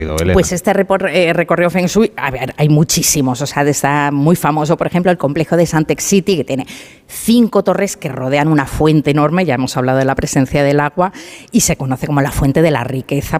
Elena. Pues este recorrido Feng Shui, a ver, hay muchísimos, o sea, está muy famoso, por ejemplo, el complejo de Suntec City, que tiene 5 torres que rodean una fuente enorme, ya hemos hablado de la presencia del agua, y se conoce como la fuente de la riqueza,